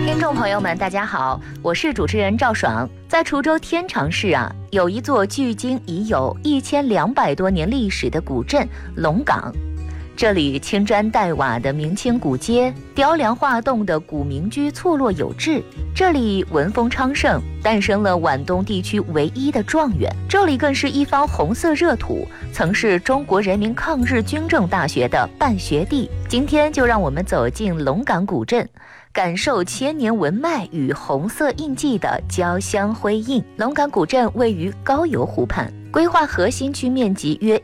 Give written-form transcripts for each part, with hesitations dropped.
听众朋友们，大家好，我是主持人赵爽。在滁州天长市有一座距今已有1200多年历史的古镇龙岗。这里青砖黛瓦的明清古街，雕梁画栋的古民居错落有致。这里文风昌盛，诞生了皖东地区唯一的状元。这里更是一方红色热土，曾是中国人民抗日军政大学的办学地。今天就让我们走进龙岗古镇，感受千年文脉与红色印记的交相辉映。龙岗古镇位于高邮湖畔，规划核心区面积约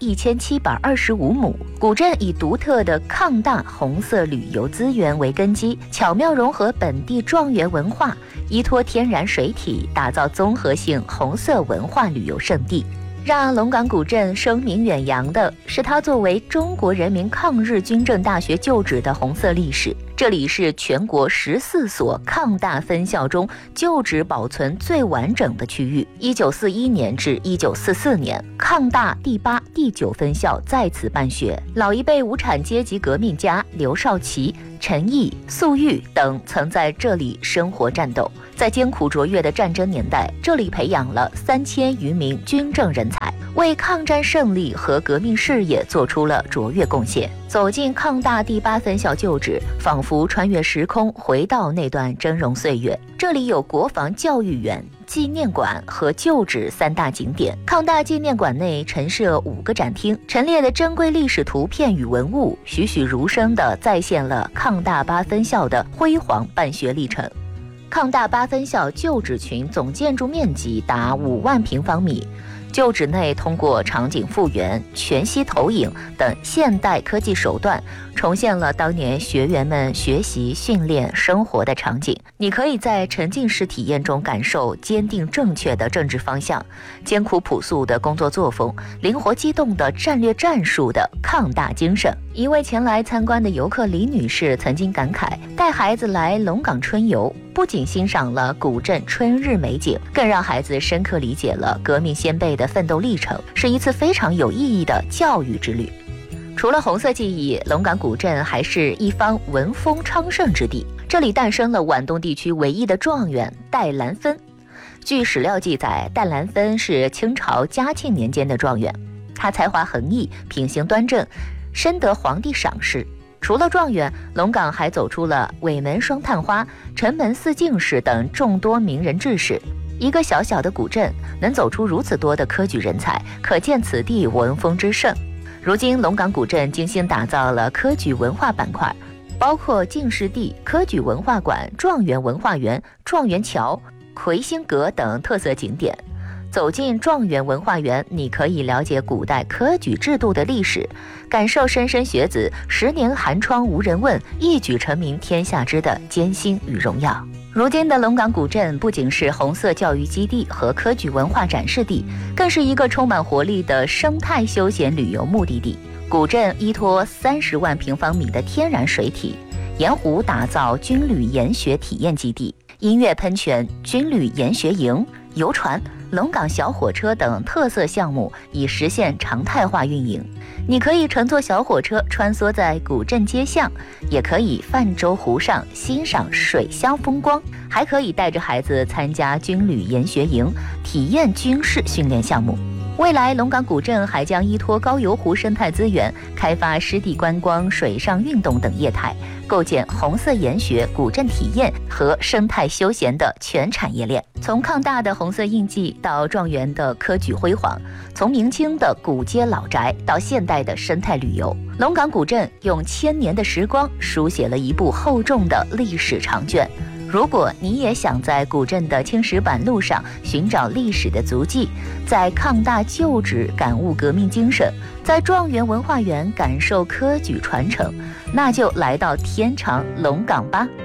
1725亩。古镇以独特的抗大红色旅游资源为根基，巧妙融合本地状元文化，依托天然水体，打造综合性红色文化旅游胜地。让龙岗古镇声名远扬的是它作为中国人民抗日军政大学旧址的红色历史。这里是全国14所抗大分校中旧址保存最完整的区域。1941年至1944年，抗大第8、第9分校在此办学。老一辈无产阶级革命家刘少奇、陈毅、粟裕等曾在这里生活战斗。在艰苦卓越的战争年代，这里培养了3000余名军政人才，为抗战胜利和革命事业做出了卓越贡献。走进抗大第8分校旧址，仿佛穿越时空，回到那段峥嵘岁月。这里有国防教育园、纪念馆和旧址3大景点。抗大纪念馆内陈设5个展厅，陈列的珍贵历史图片与文物，栩栩如生地再现了抗大8分校的辉煌办学历程。抗大8分校旧址群总建筑面积达5万平方米。旧址内通过场景复原、全息投影等现代科技手段，重现了当年学员们学习、训练、生活的场景。你可以在沉浸式体验中感受坚定正确的政治方向、艰苦朴素的工作作风、灵活机动的战略战术的抗大精神。一位前来参观的游客李女士曾经感慨，带孩子来龙岗春游，不仅欣赏了古镇春日美景，更让孩子深刻理解了革命先辈的奋斗历程，是一次非常有意义的教育之旅。除了红色记忆，龙岗古镇还是一方文风昌盛之地。这里诞生了皖东地区唯一的状元戴兰芬。据史料记载，戴兰芬是清朝嘉庆年间的状元，他才华横溢，品行端正，深得皇帝赏识。除了状元，龙岗还走出了尾门双探花、城门四进士等众多名人志士。一个小小的古镇能走出如此多的科举人才，可见此地文风之盛。如今龙岗古镇精心打造了科举文化板块，包括进士第、科举文化馆、状元文化园、状元桥、魁星阁等特色景点。走进状元文化园，你可以了解古代科举制度的历史，感受莘莘学子10年寒窗无人问，一举成名天下知的艰辛与荣耀。如今的龙岗古镇不仅是红色教育基地和科举文化展示地，更是一个充满活力的生态休闲旅游目的地。古镇依托30万平方米的天然水体，沿湖打造军旅研学体验基地、音乐喷泉、军旅研学营、游船、龙岗小火车等特色项目已实现常态化运营。你可以乘坐小火车穿梭在古镇街巷，也可以泛舟湖上欣赏水乡风光，还可以带着孩子参加军旅研学营，体验军事训练项目。未来龙岗古镇还将依托高邮湖生态资源，开发湿地观光、水上运动等业态，构建红色研学、古镇体验和生态休闲的全产业链。从抗大的红色印记到状元的科举辉煌，从明清的古街老宅到现代的生态旅游，龙岗古镇用1000年的时光书写了一部厚重的历史长卷。如果你也想在古镇的青石板路上寻找历史的足迹，在抗大旧址感悟革命精神，在状元文化园感受科举传承，那就来到天长龙岗吧。